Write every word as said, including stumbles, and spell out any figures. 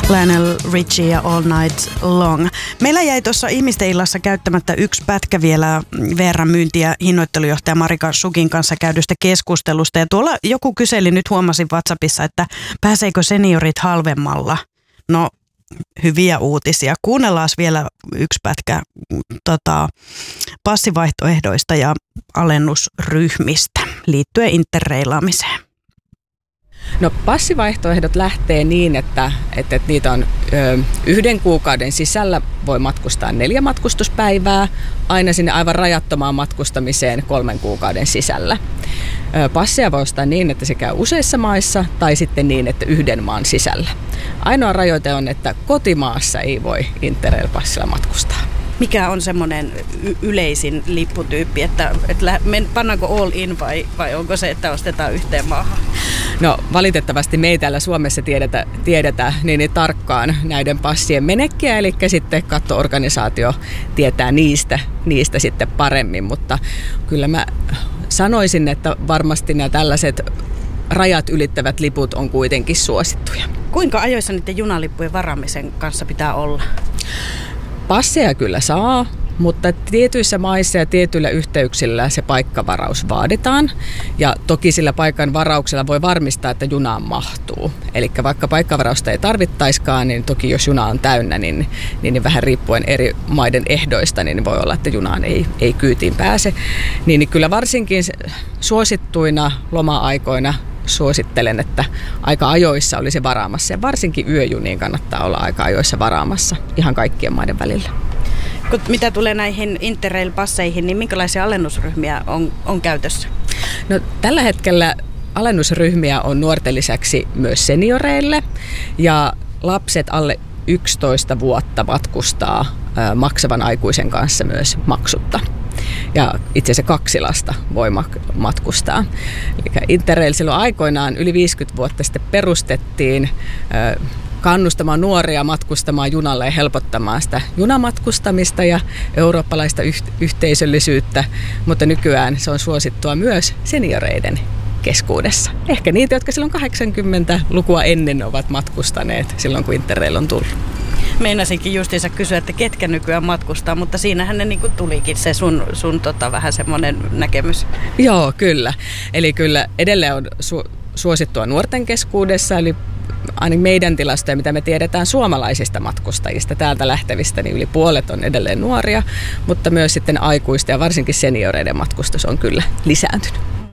Lionel Richie ja All Night Long. Meillä jäi tuossa ihmisten illassa käyttämättä yksi pätkä vielä verran myyntiä hinnoittelujohtaja Marika Sukin kanssa käydystä keskustelusta. Ja tuolla joku kyseli, nyt huomasin WhatsAppissa, että pääseekö seniorit halvemmalla? No, hyviä uutisia. Kuunnellaan vielä yksi pätkä tota, passivaihtoehdoista ja alennusryhmistä liittyen interreilaamiseen. No passivaihtoehdot lähtee niin, että, että, että niitä on ö, yhden kuukauden sisällä voi matkustaa neljä matkustuspäivää, aina sinne aivan rajattomaan matkustamiseen kolmen kuukauden sisällä. Ö, passia voi ostaa niin, että se käy useissa maissa tai sitten niin, että yhden maan sisällä. Ainoa rajoite on, että kotimaassa ei voi Interrail-passilla matkustaa. Mikä on semmoinen y- yleisin lipputyyppi, että, että pannaanko all in vai, vai onko se, että ostetaan yhteen maahan? No valitettavasti me ei täällä Suomessa tiedetä, tiedetä niin, niin tarkkaan näiden passien menekkiä, eli sitten kattoorganisaatio tietää niistä, niistä sitten paremmin, mutta kyllä mä sanoisin, että varmasti nämä tällaiset rajat ylittävät liput on kuitenkin suosittuja. Kuinka ajoissa niiden junalippujen varaamisen kanssa pitää olla? Passeja kyllä saa, mutta tietyissä maissa ja tietyillä yhteyksillä se paikkavaraus vaaditaan. Ja toki sillä paikan varauksella voi varmistaa, että junaan mahtuu. Eli vaikka paikkavarausta ei tarvittaiskaan, niin toki jos juna on täynnä, niin, niin vähän riippuen eri maiden ehdoista, niin voi olla, että junaan ei, ei kyytiin pääse. Niin, niin kyllä varsinkin suosittuina loma-aikoina suosittelen, että aika ajoissa olisi varaamassa ja varsinkin yöjuniin kannattaa olla aika ajoissa varaamassa ihan kaikkien maiden välillä. Kun mitä tulee näihin Interrail-passeihin, niin minkälaisia alennusryhmiä on, on käytössä? No, tällä hetkellä alennusryhmiä on nuorten lisäksi myös senioreille ja lapset alle yksitoista vuotta matkustaa ää, maksavan aikuisen kanssa myös maksutta. Ja itse asiassa kaksi lasta voi matkustaa. Eli Interrail silloin aikoinaan yli viisikymmentä vuotta sitten perustettiin kannustamaan nuoria matkustamaan junalle ja helpottamaan sitä junamatkustamista ja eurooppalaista yhteisöllisyyttä, mutta nykyään se on suosittua myös senioreiden keskuudessa. Ehkä niitä, jotka silloin kahdeksankymmentälukua ennen ovat matkustaneet silloin, kun Interrail on tullut. Meinasinkin justiinsa kysyä, että ketkä nykyään matkustaa, mutta siinähän ne niinku tulikin se sun, sun tota, vähän semmoinen näkemys. Joo, kyllä. Eli kyllä edelleen on su- suosittua nuorten keskuudessa, eli ainakin meidän tilastoja, mitä me tiedetään suomalaisista matkustajista täältä lähtevistä, niin yli puolet on edelleen nuoria, mutta myös sitten aikuisten ja varsinkin senioreiden matkustus on kyllä lisääntynyt.